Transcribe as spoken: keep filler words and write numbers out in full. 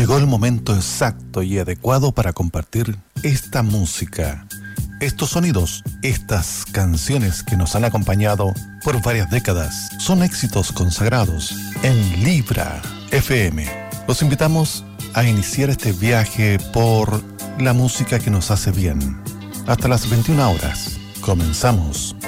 Llegó el momento exacto y adecuado para compartir esta música, estos sonidos, estas canciones que nos han acompañado por varias décadas. Son éxitos consagrados en Libra F M. Los invitamos a iniciar este viaje por la música que nos hace bien. Hasta las veintiuna horas. Comenzamos.